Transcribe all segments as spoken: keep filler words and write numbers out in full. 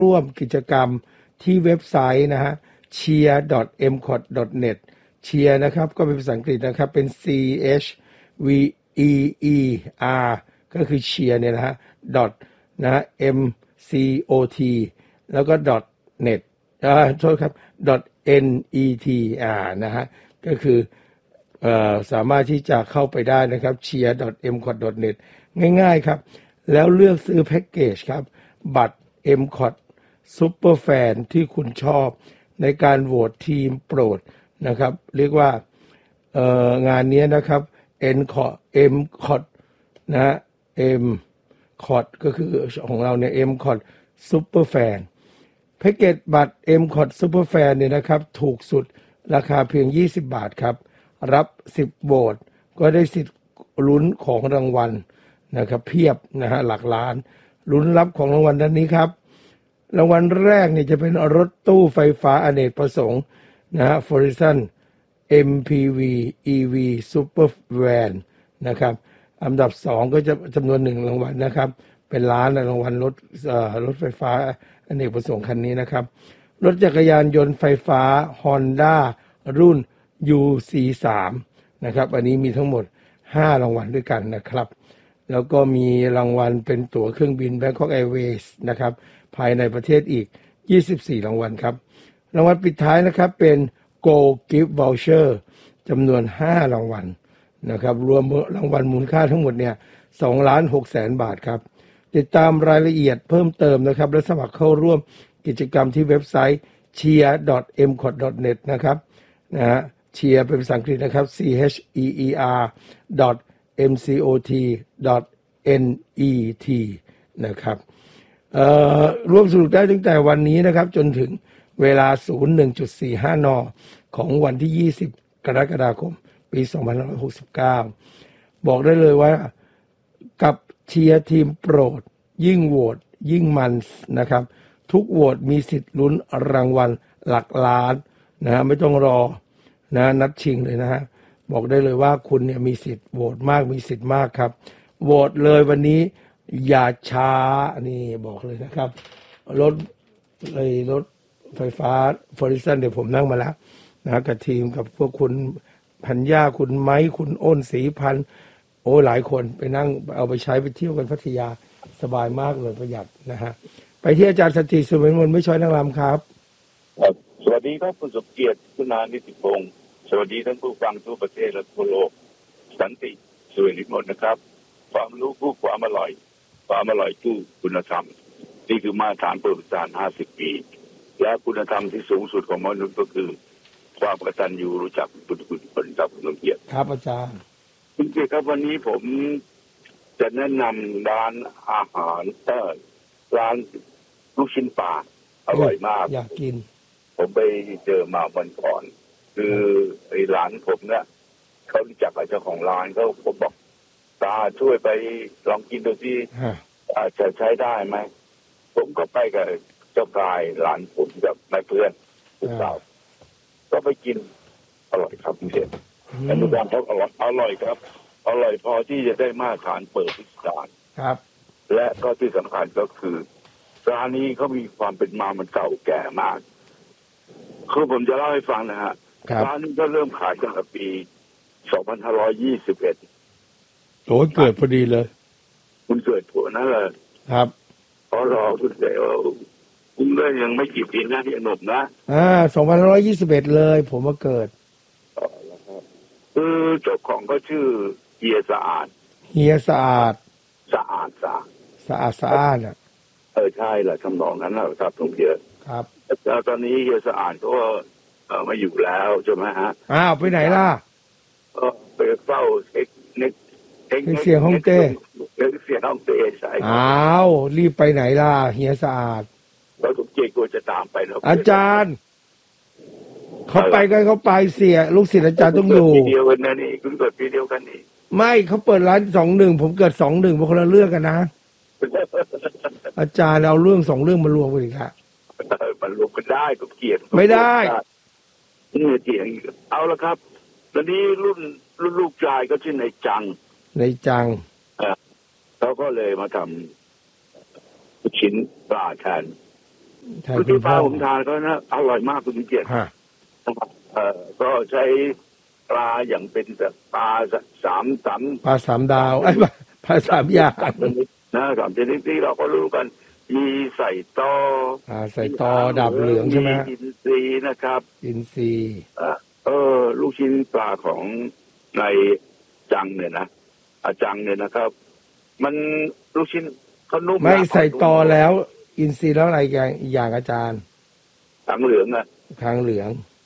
ร่วมกิจกรรมที่เว็บไซต์นะฮะ เชียร์ ดอท เอ็ม ซี โอ ที ดอท เน็ต เชียร์นะครับก็เป็นภาษาอังกฤษนะครับเป็น C H V E E R ก็คือเชียร์เนี่ยนะฮะ dot นะฮะ M C O T แล้วก็ dot net อ่าโทษครับ dot N E T อ่านะฮะก็คือเอ่อสามารถที่จะเข้าไปได้นะครับ เชียร์ ดอท เอ็ม ซี โอ ที ดอท เน็ต ง่ายๆครับแล้วเลือกซื้อแพ็กเกจครับบัตร เอ็ม ซี โอ ที Super Fan ที่คุณชอบในการโหวตทีมโปรดนะครับเรียกว่าเอ่องานนี้นะครับ M ซี โอ ที นะฮะ M ซี โอ ที ก็คือของเราเนี่ย M ซี โอ ที Super Fan แพ็กเกจบัตร M ซี โอ ที Super Fan เนี่ยนะครับถูกสุดราคาเพียงยี่สิบบาทครับรับสิบโหวตก็ได้สิทธิ์ลุ้นของรางวัลนะครับเพียบนะฮะหลักล้านลุ้นรับของรางวัลด้านนี้ครับรางวัลแรกเนี่ยจะเป็นรถตู้ไฟฟ้าอเนกประสงค์นะฮะ Horizon เอ็ม พี วี อี วี Super Van นะครับอันดับสองก็จะจำนวนหนึ่งรางวัลนะครับเป็นล้านรางวัลรถเอ่อรถไฟฟ้าอเนกประสงค์คันนี้นะครับรถจักรยานยนต์ไฟฟ้า Honda รุ่น ยู ซี สาม นะครับอันนี้มีทั้งหมดห้ารางวัลด้วยกันนะครับแล้วก็มีรางวัลเป็นตั๋วเครื่องบิน Bangkok Airways นะครับภายในประเทศอีกยี่สิบสี่รางวัลครับรางวัลปิดท้ายนะครับเป็น Go Gift Voucher จำนวนห้ารางวัลนะครับรวมรางวัลมูลค่าทั้งหมดเนี่ยสองล้านหกแสนบาทครับติดตามรายละเอียดเพิ่มเติมนะครับและสมัครเข้าร่วมกิจกรรมที่เว็บไซต์ เชียร์ ดอท เอ็ม ซี โอ ที ดอท เน็ต นะครับนะฮะเชียร์เป็นภาษาอังกฤษนะครับ C H E E R dot M C O T dot N E T นะครับเอ่อร่วมสนุกได้ตั้งแต่วันนี้นะครับจนถึงเวลา ศูนย์ หนึ่ง สี่ ห้า นของวันที่ยี่สิบกรกฎาคมปีสองพันห้าร้อยหกสิบเก้าบอกได้เลยว่ากับเชียร์ทีมโปรดยิ่งโหวตยิ่งมันนะครับทุกโหวตมีสิทธิ์ลุ้นรางวัลหลักล้านนะฮะไม่ต้องรอนะนัดชิงเลยนะฮะบอกได้เลยว่าคุณเนี่ยมีสิทธิ์โหวตมากมีสิทธิ์มากครับโหวตเลยวันนี้อย่าช้านี่บอกเลยนะครับรถเลยรถไฟฟ้า Horizon เดี๋ยวผมนั่งมาแล้วนะกับทีมกับพวกคุณพันย่าคุณไม้คุณอ้นศรีพันธ์โอ้หลายคนไปนั่งเอาไปใช้ไปเที่ยวกันพัทยาสบายมากเลยประหยัดนะฮะไปที่อาจารย์สติสุวรรณมนต์ไม่ช้อยนางรำครับสวัสดีครับคุณสมเกียรติคุณนานิติพงศ์สวัสดีทั้งผู้ฟังทั่วประเทศและทั่วโลกสันติสุวรรณมนต์นะครับความรู้คู่ความอร่อยความอร่อยคู่คุณธรรมนี่คือมาตรฐานประวัติศาสตร์ห้าสิบปีและคุณธรรมที่สูงสุดของมนุษย์ก็คือความกตัญญูรู้จักบุญคุณคนครับคุณสมเกียรติครับอาจารย์คุณเกียรติครับวันนี้ผมจะแนะนำร้านอาหารเออร้านลูกชิ้นปลาอร่อยมากอยากกินผมไปเจอมาวันก่อนคือไอ้ร้านผมเนี่ยเขารู้จักกับเจ้าของร้านเขาผมบอกตาช่วยไปลองกินดูสิอาจจะใช้ได้ไหมผมก็ไปกับเจ้ากายร้านผมกับนายเพื่อนลูกสาวก็ไปกินอร่อยครับพี่เด่นอนุบาลเขาอร่อยอร่อยครับอร่อยพอที่จะได้มาตรฐานเปิดพิสดารครับและก็ที่สำคัญก็คือร้านนี้เขามีความเป็นมามันเก่าแก่มากคือผมจะเล่าให้ฟังนะฮะร้านนี้ก็เริ่มขายตั้งแต่ปีสองพันห้าร้อยยี่สิบเอ็ดโอ้เกิดพอดีเลยคุณเกิดผัวนั่นเลยครับพอรอคุณเสวคุณก็ยังไม่กี่ปีนะที่หนุ่มนะอ่าสองพันห้าร้อยยี่สิบเอ็ดเลยผมมาเกิดคือเจ้าของก็ชื่อเฮียสะอาดเฮียสะอาดสะอาดสะสะอาดสะอาดอ่ะเออใช่แหละคำนองนั้นนะครับตรงเดียครับแล้วตอนนี้เฮียสะอาดก็เออมาอยู่แล้วใช่ไหมฮะอ้าวไปไหนล่ะเออไปเฝ้าเอ็กเน็กเอ็กเสียงฮ่องเต้เอ็กเสียงฮ่องเต้ใช่อ้าวรีบไปไหนล่ะเฮียสะอาดเราสมเจตกลัวจะตามไปแล้วอาจารย์เขาไปกันเขาไปเสียลูกศิษย์อาจารย์ต้องอยู่ปีเดียวกันนะนี่คุณเกิดปีเดียวกันนี่ไม่เขาเปิดร้านสองหนึ่งผมเกิดสองหนึ่งเป็นคนละเรื่องกันนะอาจารย์เอาเรื่องสองเรื่องมารวมกันอีกครับมันรวมกันได้ก็เกียรติไม่ได้นี่เกียรติเอาละครับตอนนี้รุ่นรุ่นลูกชายก็ชื่อในจังในจังเขาก็เลยมาทำชิ้นปลาแทนลูกชิ้นปลาผมทานก็นะอร่อยมากคุณเกียรติเอ่อก็ใช้ปลาอย่างเป็นปลาสามสามปลาสามดาวไอ้ปลาสามอย่างนะสามชนิดที่เราก็รู้กันมีใส่ตออ่าใส่ตอดับเหลืองใช่ไหมอินทรีนะครับอินทรีเออลูกชิ้นปลาของในจังเนี่ยนะอาจังเนี่ยนะครับมันลูกชิ้นเขานุ่มไม่ใส่ตอแล้วอินทรีย์แล้วอะไรอย่างอย่างอาจารย์ทางเหลืองอะทางเหลือง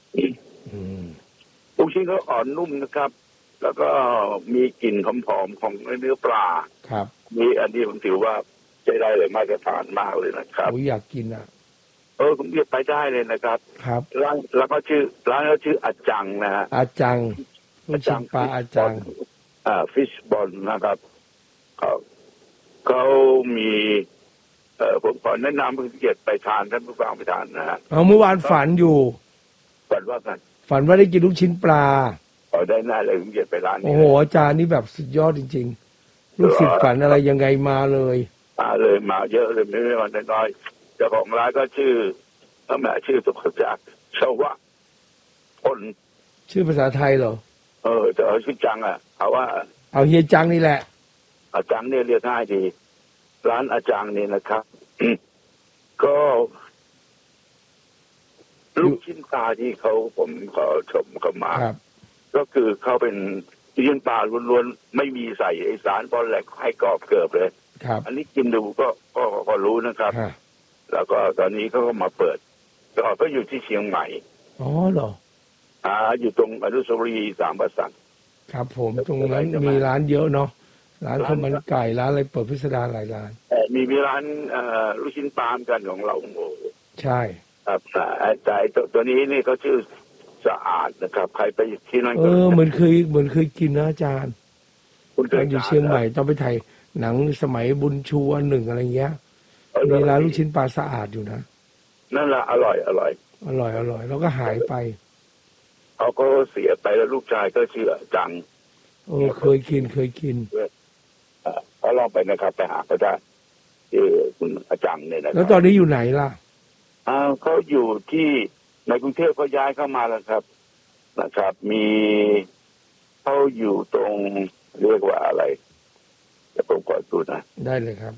ลูกชิ้นเขาอ่อนนุ่มนะครับแล้วก็มีกลิ่นหอมๆของเนื้อปลาครับมีอันนี้ผมถือว่าใช้ได้เลยมาตรฐานมากเลยนะครับโอ้ยอยากกินอ่ะเออผมเรียกไปได้เลยนะครับครับร้านแล้วก็ชื่อร้านเขาชื่ออาจังนะฮะอาจังลูกชิ้นปลาอาจังอ่าฟิชบอลนะครับเขาเขามีเอ่อผมขอแนะนำคุณเกียรติไปทานท่านผู้ฟังไปทานนะฮะเอาเมื่อวานฝันอยู่ฝันว่ากันฝันว่าได้กินลูกชิ้นปลาอ๋อได้น่าเลยคุณเกียรติไปร้านนี้โอ้โหอาจารย์นี่แบบสุดยอดจริงๆลูกศิษย์ฝันอะไรยังไงมาเลยมาเลยมาเยอะเลยไม่ไม่วันน้อยเจ้าของร้านก็ชื่อพระแม่ชื่อสุขจักรชาวะพลชื่อภาษาไทยเหรอเออแต่ชื่อจังอ่ะเอาว่าเอาเฮียจังนี่แหละอาจังเนี่ยเรียกง่ายดีร้านอาจังนี่นะครับ ก็ลูกชิ้นปลาที่เขาผมขอชมเขามาก็คือเขาเป็นลูกชิ้นปลาล้วนๆไม่มีใส่ไอสารบอลแหลกให้กรอบเกือบเลยอันนี้กินดูก็ก็ก็รู้นะครับแล้วก็ตอนนี้เขาก็มาเปิดก็ก็อยู่ที่เชียงใหม่อ๋อเหรออ่าอยู่ตรงอนุสาวรีย์สามกษัตริย์ครับผมตรงนั้นมีร้านเยอะเนาะร้านข้าวมันไก่ร้านอะไรเปิดพิสดารหลายร้านมีมีร้านลูกชิ้นปลากันของเราโอ้ใช่ครับแต่ตัวนี้นี่เขาชื่อสะอาดนะครับใครไปที่นั่นเออเหมือนเคยเหมือนเคยกินนะอาจารย์คุณเคยอยู่เชียงใหม่ต้องไปถ่ายหนังสมัยบุญชูอันหนึ่งอะไรเงี้ยมีร้านลูกชิ้นปลาสะอาดอยู่นะนั่นแหละอร่อยอร่อยอร่อยอร่อยแล้วก็หายไปเขาก็เสียไปแล้วลูกชายก็ชื่อจังเออเคยกินเคยกินเขาลองไปนะครับไปหาเขาได้คือคุณอาจังเนี่ยนะแล้วตอนนี้อยู่ไหนล่ะอ่าเขาอยู่ที่ในกรุงเทพเขาย้ายเข้ามาแล้วครับนะครับมีเขาอยู่ตรงเรียกว่าอะไรจะผมขอดูนะได้เลยครับ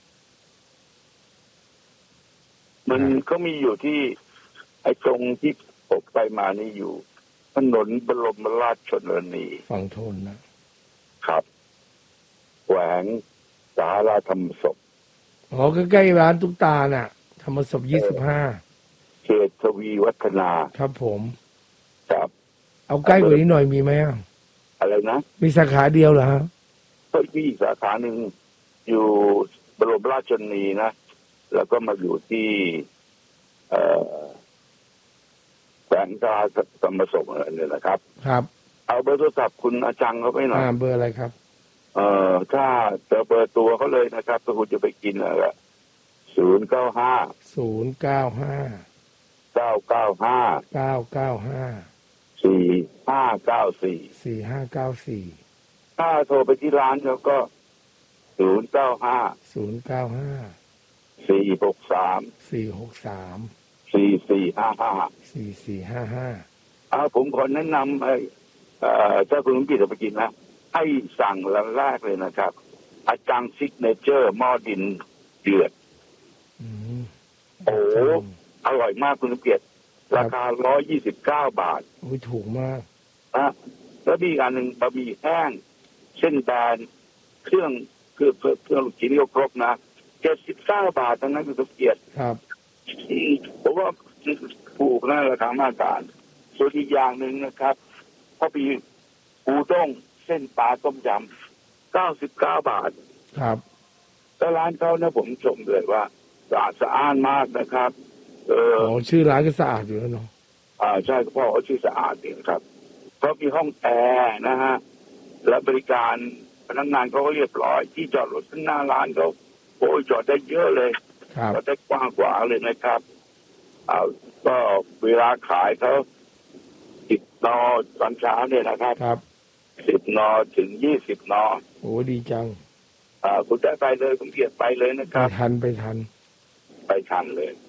มันก็มีอยู่ที่ไอ้ตรงที่ผมไปมานี่อยู่ถนนบรมราชชนนีฝั่งทนนะครับแขวงสาราธรรมศพอ๋อใกล้ๆร้านตุ๊กตาน่ะธรรมศพยี่สิบห้าเขตทวีวัฒนาครับผมครับเอาใกล้กว่านี้หน่อยมีไหมอะไรนะมีสาขาเดียวเหรอฮะก็มีสาขาหนึ่งอยู่บรมราชชนนีนะแล้วก็มาอยู่ที่เอ่อแขวงสาราธรรมศพเนี่ยนะครับครับเอาเบอร์โทรศัพท์คุณอาจังเขาไปหน่อยเบอร์อะไรครับเอ่อถ้าจะเบอร์ตัวเขาเลยนะครับถ้าคุณจะไปกินอะไรศูนย์เก้าห้าศูนย์เก้าห้าเก้าเก้าห้าเก้าเก้าห้าสี่ห้าเก้าสี่สี่ห้าเก้าสี่ถ้าโทรไปที่ร้านเขาก็ศูนย์เก้าห้าศูนย์เก้าห้าสี่หกสามสี่หกสามสี่สี่ห้าห้าสี่สี่ห้าห้าอ่าผมขอแนะนำไอ้เอ่อถ้าคุณพี่จะไปกินนะให้สั่งร้านแรกเลยนะครับอาจังซิกเนเจอร์หม้อดินเดือดโอ้อร่อยมากคุณเกียรติราคาร้อยยี่สิบเก้าบาทโอ้ยถูกมากนะแล้วมีอันหนึ่งบะหมี่แห้งเส้นแบนเครื่องเครื่องเครื่องลูกชิ้นก็ครบนะเจ็ดสิบเก้าบาททั้งนั้นคุณเกียรติครับผมว่าถูกนะราคามาตรฐานส่วนอีกอย่างหนึ่งนะครับก็มีปูด้งเส้นปลาต้มยำเก้าสิบเก้าบาทครับแล้วร้านเขานะผมชมเลยว่าสะอาดสะอ้านมากนะครับเอออ๋อชื่อร้านก็สะอาดอยู่แล้วเนาะอ่าใช่เพราะเขาชื่อสะอาดเองครับเขามีห้องแอร์นะฮะและบริการพนักงานเขาก็เรียบร้อยที่จอดรถข้างหน้าร้านเขาโอ้ยจอดได้เยอะเลยจอดได้กว้างกว่าเลยนะครับอ่าก็เวลาขายเขาสิบนอตอนเช้าเนี่ยนะครับครับสิบนอถึงยี่สิบนอโอ้ดีจังอ่าคุณได้ไปเลยคุณเกียรติไปเลยนะครับไปทันไปทันไปทันเลย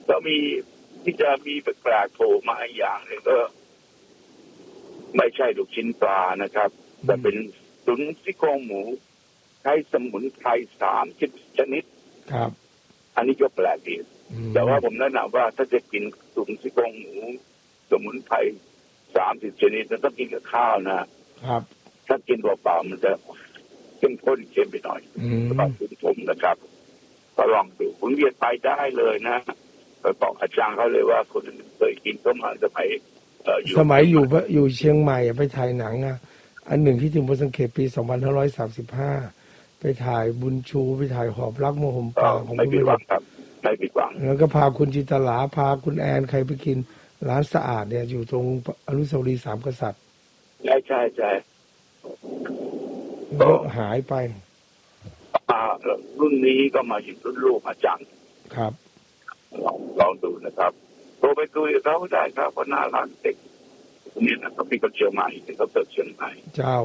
ก็มีที่จะมีแปลกๆโผล่มาอย่างหนึ่งก็ไม่ใช่ลูกชิ้นปลานะครับแต่เป็นตุ๋นซี่โครงหมูใช้สมุนไพรสามสิบชนิดครับอันนี้ก็แปลกดีแต่ว่าผมแนะนำว่าถ้าจะกินตุ๋นซี่โครงหมูสมุนไพรสามสิบชนิดนั้นต้องกินกับข้าวนะครับถ้ากินเปล่าๆมันจะเข้มข้นเค็มไปหน่อยต้องคุณผมนะครับก็ลองดูคุณเวียนไปได้เลยนะไปบอกอาจารย์เขาเลยว่าคนเคยกินก็มาสมัยสมัยอยู่อยู่เชียงใหม่ไปถ่ายหนังอ่ะอันหนึ่งที่ถึงบนสังเกตปีสองพันห้าร้อยสามสิบห้าไปถ่ายบุญชูไปถ่ายหอบรักโมหมป่าของไม่ผิดหวังครับไม่ผิดหวังแล้วก็พาคุณจิตลาพาคุณแอนใครไปกินร้านสะอาดเนี่ยอยู่ตรงอนุสาวรีย์สามกษัตริย์ใช่ใช่ใช่ก็หายไปรุ่นนี้ก็มาอยู่รุ่นลูกอาจารย์ครับลองลองดูนะครับโทรไปคุยกับเขาได้ครับเพราะหน้าร้านเด็กนี่นะเขาพี่ก็เชียงใหม่ที่เขาเปิดเชียงใหม่เจ้า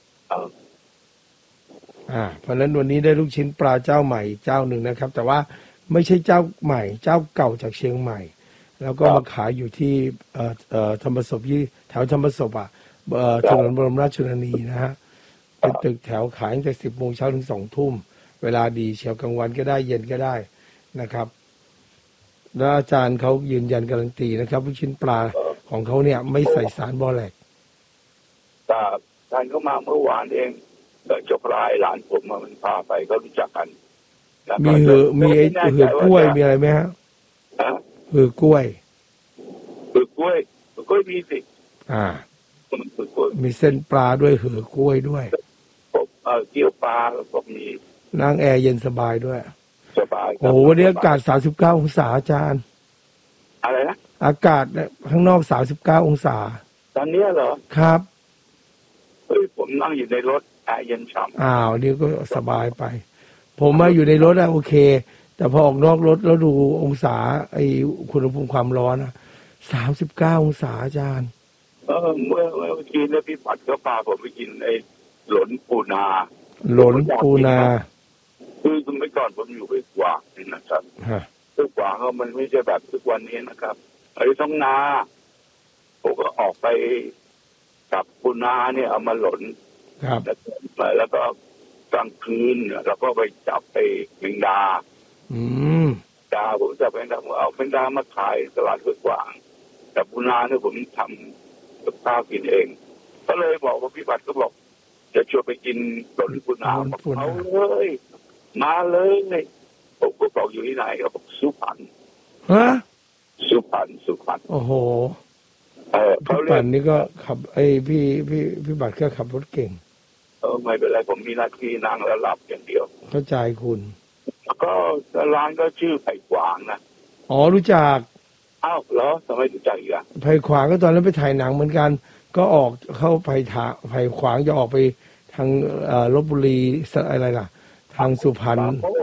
อ่าเพราะฉะนั้นวันนี้ได้ลูกชิ้นปลาเจ้าใหม่เจ้าหนึ่งนะครับแต่ว่าไม่ใช่เจ้าใหม่เจ้าเก่าจากเชียงใหม่แล้วก็มาขายอยู่ที่เอ่อเอ่อธรรมศพที่แถวธรรมศพอ่ะเอ่อถนนบรมราชชนนีนะฮะเป็นตึกแถวขายตั้งแต่สิบโมงเช้าถึงสองทุ่มเวลาดีเชียวกลางวันก็ได้เย็นก็ได้นะครับแล้วอาจารย์เขายืนยันการันตีนะครับลูกชิ้นปลาของเขาเนี่ยไม่ใส่สารบอแลกแต่ท่านเขามาเมื่อวานเองเจ้าพลายหลานผมมามันพาไปก็รู้จักกันมีเหือมีไอ้เหือกล้วยมีอะไรไหมฮะเหือกล้วยเหือกล้วยเหือกล้วยมีสิอ่ามีเส้นปลาด้วยเหือกล้วยด้วยผมเออเกี๊ยวปลาผมมีนั่งแอร์เย็นสบายด้วยสบายโอ้วันนี้อากาศสามสิบเก้าองศาอาจารย์อะไรนะอากาศข้างนอกสามสิบเก้าองศาตอนนี้เหรอครับเฮ้ยผมนั่งอยู่ในรถแอร์เย็นฉ่ำอ้าวนี่ก็สบายไปผมมาอยู่ในรถอะโอเคแต่พอออกนอกรถแล้วดูองศาไอ้อุณหภูมิความร้อนอะสามสิบเก้าองศาอาจารย์เออเมื่อเมื่อกี้เนี่ยพี่ปัดก็พาผมไปกินไอ้หลนปูนาหลนปูนาคือคุณไม่ก่อนผมอยู่ไปกว่านี่นะครับทุกกว่าเขามันไม่ใช่แบบทุกวันนี้นะครับไอ้ท้องนาผมก็ออกไปกับปูนาเนี่ยเอามาหลนครับแล้วก็กลางคืนเราก็ไปจับไปแมงดาอืมดาผมจับแมงดาเอาแมงดามาขายตลาดห้วยขวางแต่ปูนาเนี่ยผมทำกับข้าวกินเองก็เลยบอกว่าพี่บัตรก็บอกจะชวนไปกินหลนปูนาเอาเลยมาเลยผมก็บอกอยู่ที่ไหนก็บอกสุพรรณฮะสุพรรณสุพรรณโอ้โหเออเขาเรียกนี่ก็ขับไอ้พี่พี่พี่บัตรก็ขับรถเก่งเออไม่เป็นไรผมมีหน้าที่นั่งแล้วหลับอย่างเดียวเข้าใจคุณก็ร้านก็ชื่อไผ่ขวางนะอ๋อรู้จักอ้าวเหรอทำไมรู้จักอีกอ่ะไผ่ขวางก็ตอนนั้นไปถ่ายหนังเหมือนกันก็ออกเข้าไผ่ถาไผ่ขวางจะออกไปทางเอ่อลพบุรีอะไรล่ะทางสุพรรณ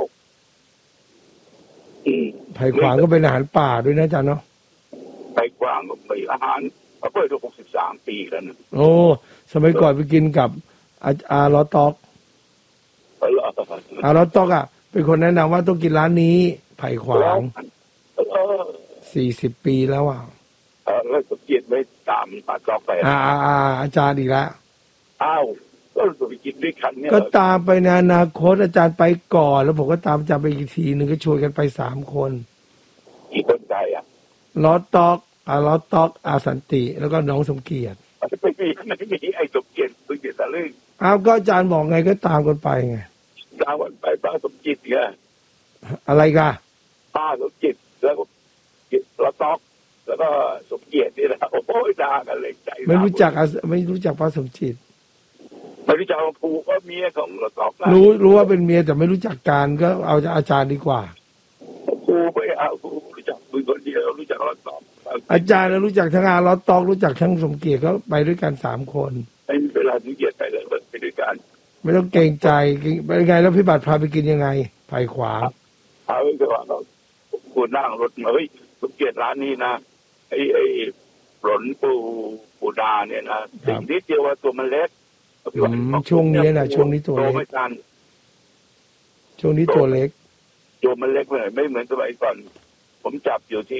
ไผ่ขวางก็เป็นอาหารป่าด้วยนะจ๊ะเนาะไผ่ขวางก็เป็นอาหารเขาเปิดมาหกสิบสามปีแล้วนะโอ้สมัยก่อนไปกินกับอาอาล้อตอกอาล้อตอกอ่ะเป็นคนแนะนำว่าต้องกินร้านนี้ไผ่ขวางสี่สิบปีแล้วอ่ะเออแล้วสมเกียรติไม่ตามปากซอกไปอ่าอ่าอาจารย์อีกแล้วอ้าวก็จะไปกินด้วยกันเนี่ยก็ตามไปในอนาคตอาจารย์ไปก่อนแล้วผมก็ตามอาจารย์ไปอีกทีหนึ่งก็ชวนกันไปสามคนกี่คนใจอ่ะล้อตอกอาล้อตอกอาสันติแล้วก็น้องสมเกียรติไม่มีไม่มีไอ้สมเกียรติสมเกียรติตะลึงอ้าวก็อาจารย์บอกไงก็ตามกันไปไงตามกันไปป้าสมจิตไงอะไรกันป้าสมจิตแล้วก็ล้อตอกแล้วก็สมเกียรตินี่แหละโอ้ยด่ากันเลยใจไม่รู้จักไม่รู้จักป้าสมจิตไม่รู้จักผูก็เมียของล้อตอกรู้รู้ว่าเป็นเมียแต่ไม่รู้จักการก็เอาอาจารย์ดีกว่าผูไปเอาผูรู้จักคุยคนเดียวรู้จักล้อตอกอาจารย์แล้วรู้จักทั้งอาล้อตอกรู้จักทั้งสมเกียรติก็ไปด้วยกันสามคนไม่มีเวลาสมเกียรติไปเลยไปด้วยกันไม่ต้องเกรงใจเป็นไงแล้วพี่บัตรพาไปกินยังไงไผ่ขวางพาไปก็ว่าเราคุณนั่งรถมาเฮ้ยสมเกียรติร้านนี้นะไอ้ไอ้หลนปูปูดาเนี่ยนะสิ่งที่เดียวว่าตัวมันเล็กช่วงนี้นะช่วงนี้ตัวเล็กช่วงนี้ตัวเล็กตัวมันเล็กเลยไม่เหมือนสมัยก่อนผมจับอยู่ที่